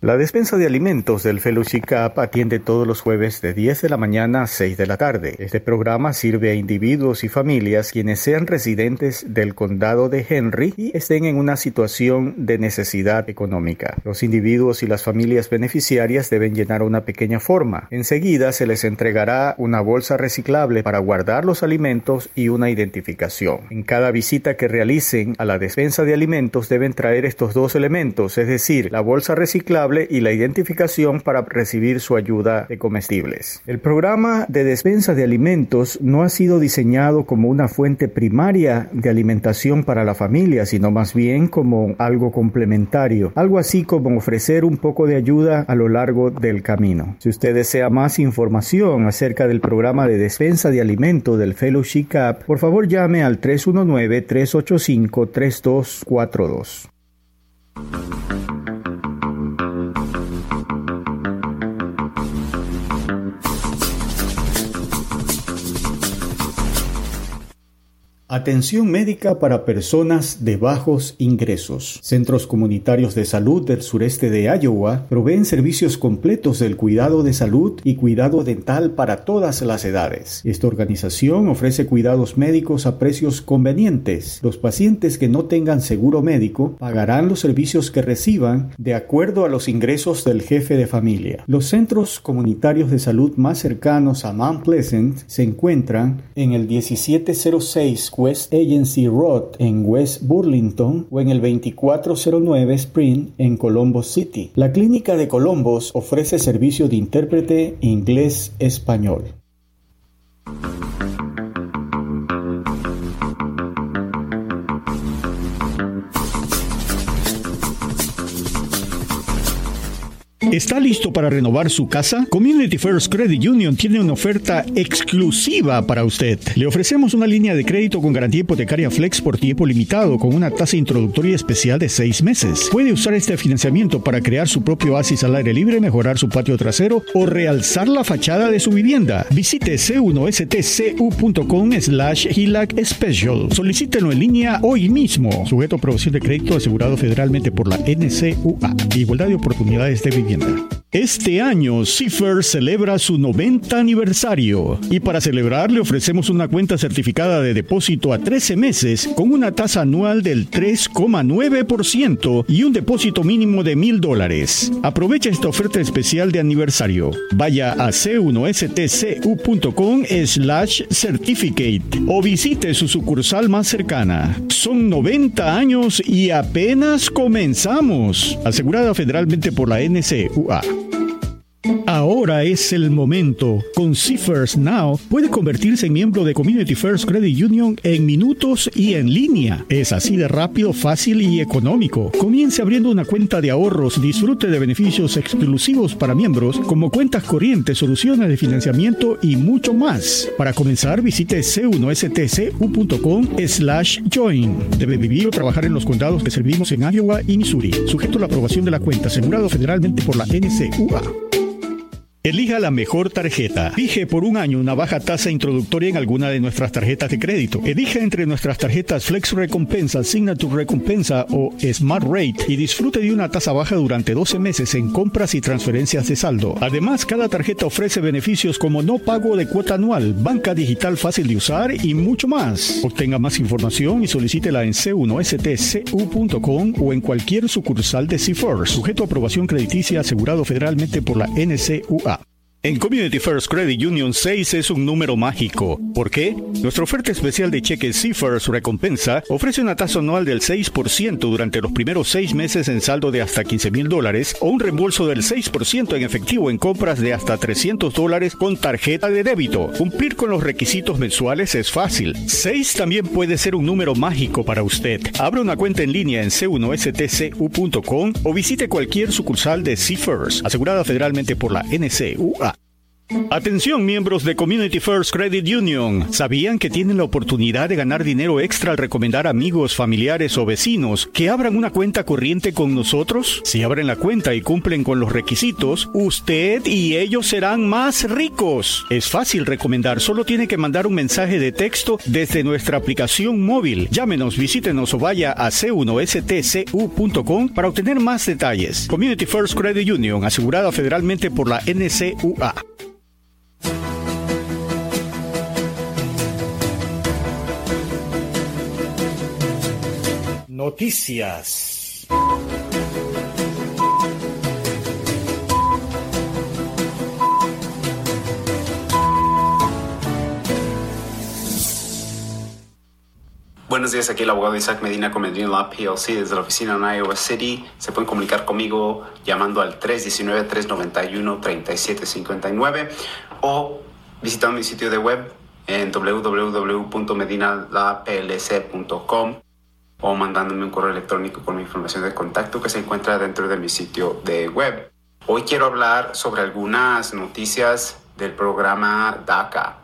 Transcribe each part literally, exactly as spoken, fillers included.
La despensa de alimentos del Fellowship Cup atiende todos los jueves de diez de la mañana a seis de la tarde. Este programa sirve a individuos y familias quienes sean residentes del condado de Henry y estén en una situación de necesidad económica. Los individuos y las familias beneficiarias deben llenar una pequeña forma. Enseguida se les entregará una bolsa reciclable para guardar los alimentos y una identificación. En cada visita que realicen a la despensa de alimentos deben traer estos dos elementos, es decir, la bolsa reciclable y la identificación para recibir su ayuda de comestibles. El programa de despensa de alimentos no ha sido diseñado como una fuente primaria de alimentación para la familia, sino más bien como algo complementario, algo así como ofrecer un poco de ayuda a lo largo del camino. Si usted desea más información acerca del programa de despensa de alimentos del Fellowship Cup, por favor llame al tres uno nueve, tres ocho cinco, tres dos cuatro dos. Atención médica para personas de bajos ingresos. Centros comunitarios de salud del sureste de Iowa proveen servicios completos del cuidado de salud y cuidado dental para todas las edades. Esta organización ofrece cuidados médicos a precios convenientes. Los pacientes que no tengan seguro médico pagarán los servicios que reciban de acuerdo a los ingresos del jefe de familia. Los centros comunitarios de salud más cercanos a Mount Pleasant se encuentran en el diecisiete cero seis West Agency Road en West Burlington o en el veinticuatro cero nueve Spring en Columbus City. La Clínica de Columbus ofrece servicio de intérprete inglés-español. ¿Está listo para renovar su casa? Community First Credit Union tiene una oferta exclusiva para usted. Le ofrecemos una línea de crédito con garantía hipotecaria Flex por tiempo limitado con una tasa introductoria especial de seis meses. Puede usar este financiamiento para crear su propio oasis al aire libre, mejorar su patio trasero o realzar la fachada de su vivienda. Visite c uno s t c u punto com slash H I L A C Special. Solicítelo en línea hoy mismo. Sujeto a aprobación de crédito asegurado federalmente por la N C U A. Igualdad de oportunidades de vivienda. Este año, Seafirst celebra su noventa aniversario y para celebrar le ofrecemos una cuenta certificada de depósito a trece meses con una tasa anual del tres coma nueve por ciento y un depósito mínimo de mil dólares. Aprovecha esta oferta especial de aniversario. Vaya a c uno s t c u punto com slash certificate o visite su sucursal más cercana. Son noventa años y apenas comenzamos. Asegurada federalmente por la N C U A. Ahora es el momento. Con Seafirst Now puede convertirse en miembro de Community First Credit Union en minutos y en línea. Es así de rápido, fácil y económico. Comience abriendo una cuenta de ahorros, disfrute de beneficios exclusivos para miembros como cuentas corrientes, soluciones de financiamiento y mucho más. Para comenzar, visite c uno s t c u punto com slash join. Debe vivir o trabajar en los condados que servimos en Iowa y Missouri. Sujeto a la aprobación de la cuenta, asegurado federalmente por la N C U A. Elija la mejor tarjeta. Fije por un año una baja tasa introductoria en alguna de nuestras tarjetas de crédito. Elija entre nuestras tarjetas Flex Recompensa, Signature Recompensa o Smart Rate y disfrute de una tasa baja durante doce meses en compras y transferencias de saldo. Además, cada tarjeta ofrece beneficios como no pago de cuota anual, banca digital fácil de usar y mucho más. Obtenga más información y solicítela en c uno s t c u punto com o en cualquier sucursal de Seafirst. Sujeto a aprobación crediticia asegurado federalmente por la N C U A. En Community First Credit Union, seis es un número mágico. ¿Por qué? Nuestra oferta especial de cheque Seafirst Recompensa ofrece una tasa anual del seis por ciento durante los primeros seis meses en saldo de hasta quince mil dólares o un reembolso del seis por ciento en efectivo en compras de hasta trescientos dólares con tarjeta de débito. Cumplir con los requisitos mensuales es fácil. seis también puede ser un número mágico para usted. Abra una cuenta en línea en c uno s t c u punto com o visite cualquier sucursal de Seafirst, asegurada federalmente por la N C U A. Atención, miembros de Community First Credit Union. ¿Sabían que tienen la oportunidad de ganar dinero extra al recomendar amigos, familiares o vecinos que abran una cuenta corriente con nosotros? Si abren la cuenta y cumplen con los requisitos, usted y ellos serán más ricos. Es fácil recomendar, solo tiene que mandar un mensaje de texto desde nuestra aplicación móvil. Llámenos, visítenos o vaya a c uno s t c u punto com para obtener más detalles. Community First Credit Union, asegurada federalmente por la N C U A. Noticias. Buenos días, aquí el abogado Isaac Medina con Medina Law P L C desde la oficina en Iowa City. Se pueden comunicar conmigo llamando al tres uno nueve, tres nueve uno, tres siete cinco nueve o visitando mi sitio de web en w w w punto medina law p l c punto com o mandándome un correo electrónico con mi información de contacto que se encuentra dentro de mi sitio de web. Hoy quiero hablar sobre algunas noticias del programa DACA.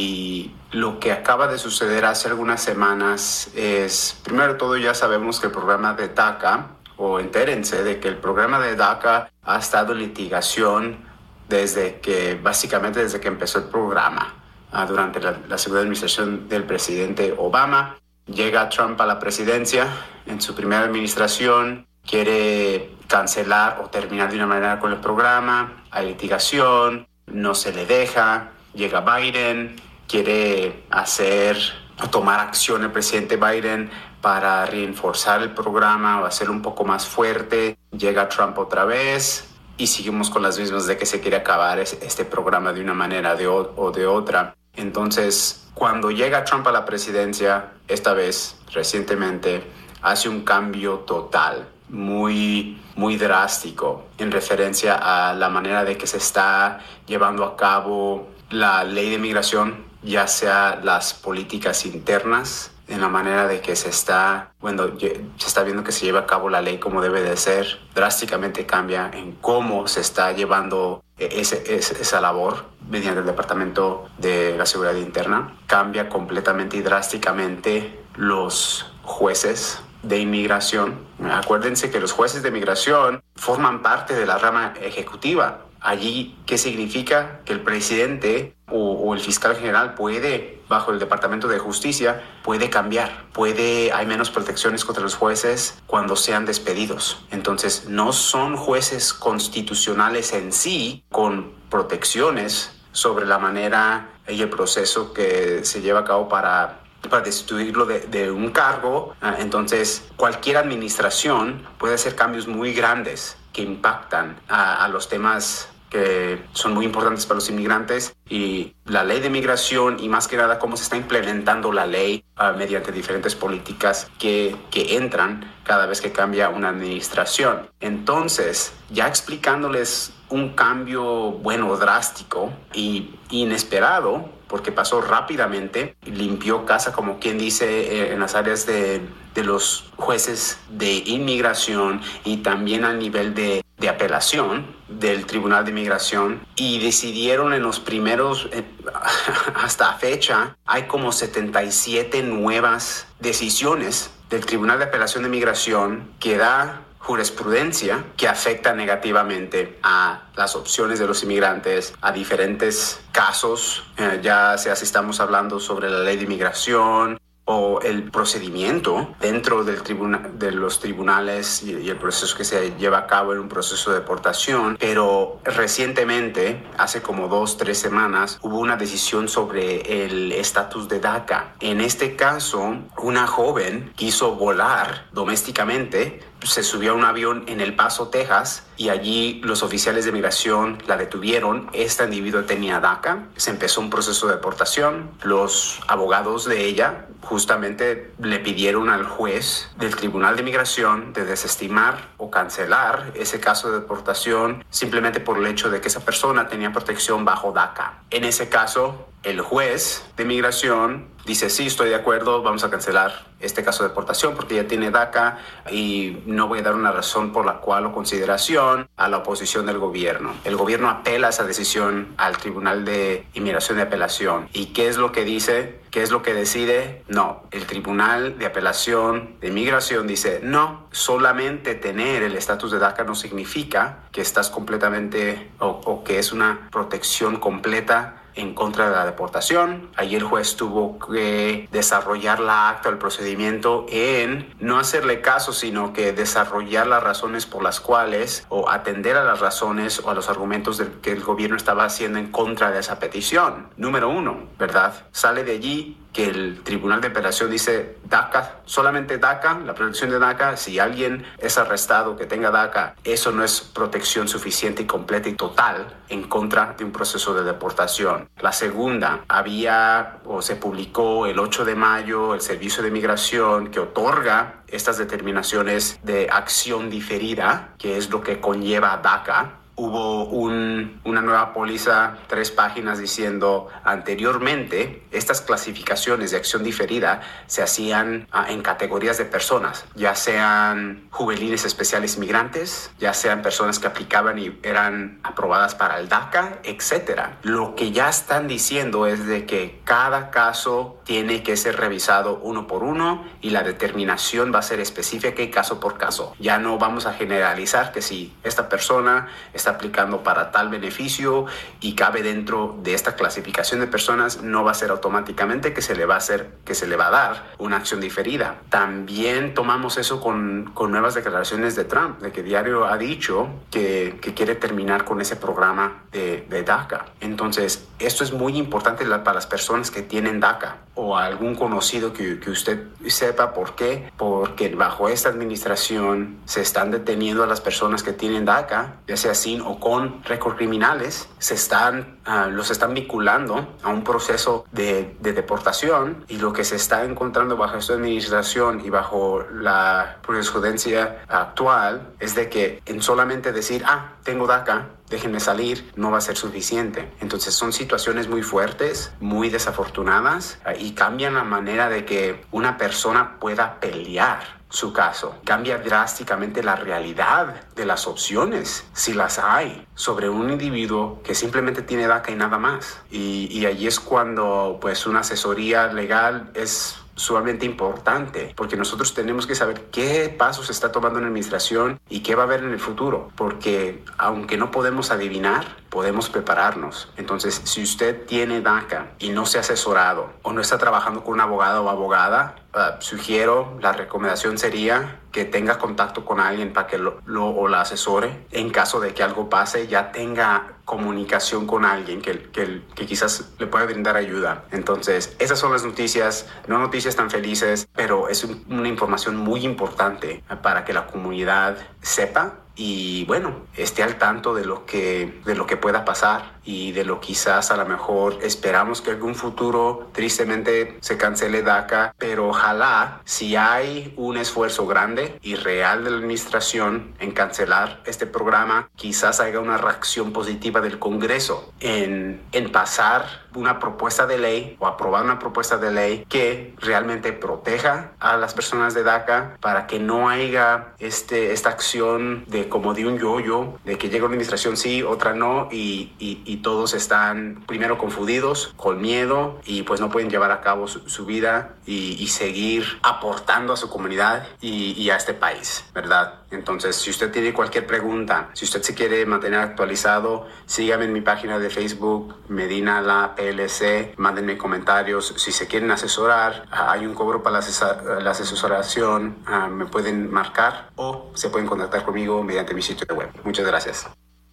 Y lo que acaba de suceder hace algunas semanas es, primero de todo, ya sabemos que el programa de DACA, o entérense de que el programa de DACA ha estado en litigación desde que, básicamente desde que empezó el programa, uh, durante la, la segunda administración del presidente Obama. Llega Trump a la presidencia, en su primera administración quiere cancelar o terminar de una manera con el programa, hay litigación, no se le deja. Llega Biden, quiere hacer o tomar acción el presidente Biden para reforzar el programa o hacerlo un poco más fuerte. Llega Trump otra vez y seguimos con las mismas de que se quiere acabar este programa de una manera de o, o de otra. Entonces, cuando llega Trump a la presidencia, esta vez, recientemente, hace un cambio total, muy, muy drástico, en referencia a la manera de que se está llevando a cabo la ley de migración, ya sea las políticas internas, en la manera de que se está, bueno, se está viendo que se lleva a cabo la ley como debe de ser, drásticamente cambia en cómo se está llevando ese, ese, esa labor mediante el Departamento de la Seguridad Interna. Cambia completamente y drásticamente los jueces de inmigración. Acuérdense que los jueces de inmigración forman parte de la rama ejecutiva. Allí, ¿qué significa? Que el presidente o, o el fiscal general puede, bajo el Departamento de Justicia, puede cambiar, puede, hay menos protecciones contra los jueces cuando sean despedidos. Entonces, no son jueces constitucionales en sí con protecciones sobre la manera y el proceso que se lleva a cabo para para destituirlo de, de un cargo. Entonces, cualquier administración puede hacer cambios muy grandes que impactan a, a los temas que son muy importantes para los inmigrantes, y la ley de migración, y más que nada cómo se está implementando la ley uh, mediante diferentes políticas que, que entran cada vez que cambia una administración. Entonces, ya explicándoles un cambio, bueno, drástico y inesperado, porque pasó rápidamente, limpió casa, como quien dice, eh, en las áreas de, de los jueces de inmigración y también a nivel de, de apelación del Tribunal de Inmigración, y decidieron en los primeros, eh, hasta fecha, hay como setenta y siete nuevas decisiones del Tribunal de Apelación de Inmigración que da jurisprudencia que afecta negativamente a las opciones de los inmigrantes, a diferentes casos, eh, ya sea si estamos hablando sobre la ley de inmigración o el procedimiento dentro del tribuna, de los tribunales y, y el proceso que se lleva a cabo en un proceso de deportación. Pero recientemente, hace como dos, tres semanas, hubo una decisión sobre el estatus de DACA. En este caso, una joven quiso volar domésticamente, se subió a un avión en El Paso, Texas, y allí los oficiales de migración la detuvieron. Esta individuo tenía DACA, se empezó un proceso de deportación. Los abogados de ella justamente le pidieron al juez del Tribunal de Migración de desestimar o cancelar ese caso de deportación simplemente por el hecho de que esa persona tenía protección bajo DACA. En ese caso, el juez de migración dice, sí, estoy de acuerdo, vamos a cancelar este caso de deportación porque ya tiene DACA y no voy a dar una razón por la cual o consideración a la oposición del gobierno. El gobierno apela esa decisión al Tribunal de Inmigración de Apelación. ¿Y qué es lo que dice? ¿Qué es lo que decide? No, el Tribunal de Apelación de Inmigración dice, no, solamente tener el estatus de DACA no significa que estás completamente o, o que es una protección completa en contra de la deportación. Allí el juez tuvo que desarrollar la acta, el procedimiento en no hacerle caso, sino que desarrollar las razones por las cuales o atender a las razones o a los argumentos del, que el gobierno estaba haciendo en contra de esa petición. Número uno, ¿verdad? Sale de allí que el Tribunal de Apelación dice DACA, solamente DACA, la protección de DACA, si alguien es arrestado que tenga DACA, eso no es protección suficiente y completa y total en contra de un proceso de deportación. La segunda, había o se publicó el ocho de mayo el Servicio de Migración que otorga estas determinaciones de acción diferida, que es lo que conlleva DACA. Hubo un, una nueva póliza, tres páginas diciendo anteriormente estas clasificaciones de acción diferida se hacían uh, en categorías de personas, ya sean juveniles especiales migrantes, ya sean personas que aplicaban y eran aprobadas para el DACA, etcétera. Lo que ya están diciendo es de que cada caso tiene que ser revisado uno por uno y la determinación va a ser específica y caso por caso. Ya no vamos a generalizar que si esta persona está aplicando para tal beneficio y cabe dentro de esta clasificación de personas, no va a ser automáticamente que se le va a hacer, que se le va a dar una acción diferida. También tomamos eso con, con nuevas declaraciones de Trump, de que diario ha dicho que, que quiere terminar con ese programa de, de DACA. Entonces, esto es muy importante para las personas que tienen DACA o algún conocido que, que usted sepa por qué. Porque bajo esta administración se están deteniendo a las personas que tienen DACA, ya sea sin o con récord criminales, se están, uh, los están vinculando a un proceso de, de deportación, y lo que se está encontrando bajo esta administración y bajo la jurisprudencia actual es de que en solamente decir, ah, tengo DACA, déjenme salir, no va a ser suficiente. Entonces son situaciones muy fuertes, muy desafortunadas, uh, y cambian la manera de que una persona pueda pelear su caso. Cambia drásticamente la realidad de las opciones, si las hay, sobre un individuo que simplemente tiene DACA y nada más. Y, y allí es cuando pues una asesoría legal es sumamente importante, porque nosotros tenemos que saber qué pasos se está tomando en la administración y qué va a haber en el futuro, porque aunque no podemos adivinar, podemos prepararnos. Entonces, si usted tiene DACA y no se ha asesorado o no está trabajando con un abogado o abogada, uh, sugiero, la recomendación sería que tenga contacto con alguien para que lo, lo o la asesore. En caso de que algo pase, ya tenga comunicación con alguien que, que, que quizás le pueda brindar ayuda. Entonces, esas son las noticias, no noticias tan felices, pero es un, una información muy importante para que la comunidad sepa y bueno, esté al tanto de lo que de lo que pueda pasar y de lo quizás a lo mejor esperamos que algún futuro tristemente se cancele DACA, pero ojalá si hay un esfuerzo grande y real de la administración en cancelar este programa, quizás haya una reacción positiva del Congreso en, en pasar una propuesta de ley o aprobar una propuesta de ley que realmente proteja a las personas de DACA para que no haya este, esta acción de como de un yo-yo, de que llega una administración sí, otra no, y, y, y todos están primero confundidos, con miedo, y pues no pueden llevar a cabo su, su vida y, y seguir aportando a su comunidad y, y a este país, ¿verdad? Entonces, si usted tiene cualquier pregunta, si usted se quiere mantener actualizado, sígame en mi página de Facebook, Medina La P L C, mándenme comentarios. Si se quieren asesorar, hay un cobro para la, asesor- la asesoración, uh, me pueden marcar o se pueden contactar conmigo mediante mi sitio web. Muchas gracias.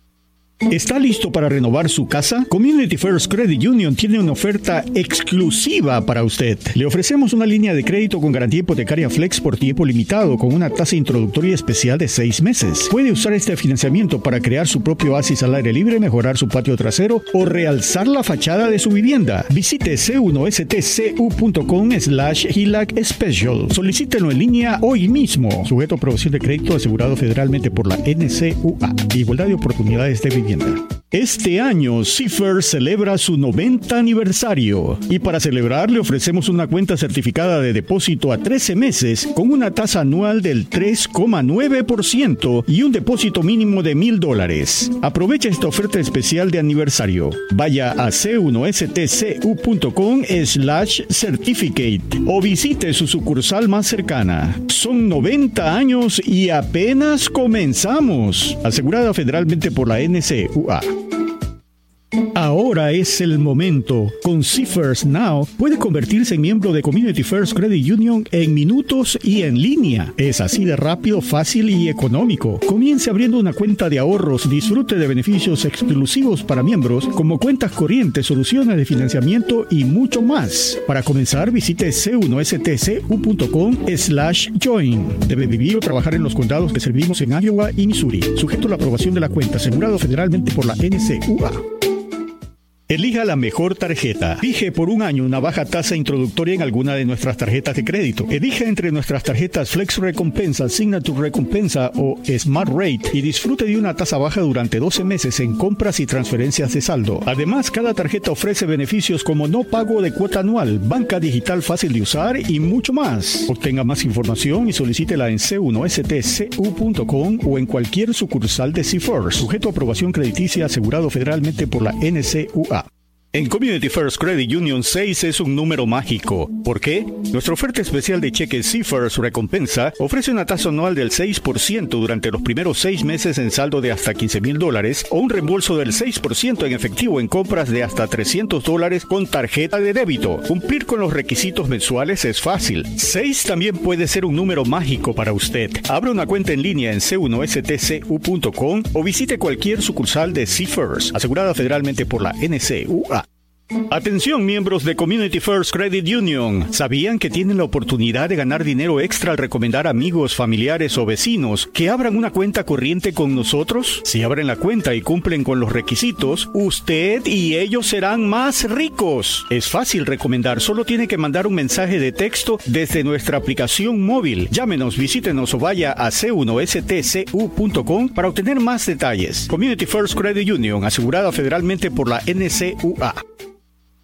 ¿Está listo para renovar su casa? Community First Credit Union tiene una oferta exclusiva para usted. Le ofrecemos una línea de crédito con garantía hipotecaria Flex por tiempo limitado con una tasa introductoria especial de seis meses. Puede usar este financiamiento para crear su propio oasis al aire libre, mejorar su patio trasero o realzar la fachada de su vivienda. Visite c uno s t c u punto com slash H I L A C Special. Solicítelo en línea hoy mismo. Sujeto a aprobación de crédito asegurado federalmente por la N C U A. Igualdad de oportunidades de vivienda. Este año, Seafirst celebra su noventa aniversario y para celebrar le ofrecemos una cuenta certificada de depósito a trece meses con una tasa anual del tres coma nueve por ciento y un depósito mínimo de mil dólares. Aprovecha esta oferta especial de aniversario. Vaya a c uno s t c u punto com slash certificate o visite su sucursal más cercana. Son noventa años y apenas comenzamos. Asegurada federalmente por la N C U A. Ahora es el momento. Con Seafirst Now puede convertirse en miembro de Community First Credit Union en minutos y en línea. Es así de rápido, fácil y económico. Comience abriendo una cuenta de ahorros, disfrute de beneficios exclusivos para miembros como cuentas corrientes, soluciones de financiamiento y mucho más. Para comenzar, visite c uno s t c u punto com slash join. Debe vivir o trabajar en los condados que servimos en Iowa y Missouri. Sujeto a la aprobación de la cuenta, asegurado federalmente por la N C U A. Elija la mejor tarjeta. Fije por un año una baja tasa introductoria en alguna de nuestras tarjetas de crédito. Elija entre nuestras tarjetas Flex Recompensa, Signature Recompensa o Smart Rate y disfrute de una tasa baja durante doce meses en compras y transferencias de saldo. Además, cada tarjeta ofrece beneficios como no pago de cuota anual, banca digital fácil de usar y mucho más. Obtenga más información y solicítela en c uno s t c u punto com o en cualquier sucursal de Seafirst. Sujeto a aprobación crediticia asegurado federalmente por la N C U A. En Community First Credit Union, seis es un número mágico. ¿Por qué? Nuestra oferta especial de cheque Seafirst Recompensa ofrece una tasa anual del seis por ciento durante los primeros seis meses en saldo de hasta quince mil dólares o un reembolso del seis por ciento en efectivo en compras de hasta trescientos dólares con tarjeta de débito. Cumplir con los requisitos mensuales es fácil. seis también puede ser un número mágico para usted. Abra una cuenta en línea en c uno s t c u punto com o visite cualquier sucursal de Seafirst, asegurada federalmente por la N C U A. Atención, miembros de Community First Credit Union. ¿Sabían que tienen la oportunidad de ganar dinero extra al recomendar amigos, familiares o vecinos que abran una cuenta corriente con nosotros? Si abren la cuenta y cumplen con los requisitos, usted y ellos serán más ricos. Es fácil recomendar, solo tiene que mandar un mensaje de texto desde nuestra aplicación móvil. Llámenos, visítenos o vaya a c uno s t c u punto com para obtener más detalles. Community First Credit Union, asegurada federalmente por la N C U A.